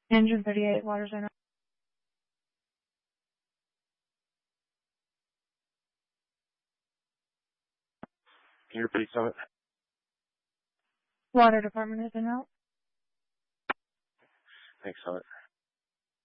Engine 38, water's in. Can you repeat some of it? Water department is in out. Thanks, Summit.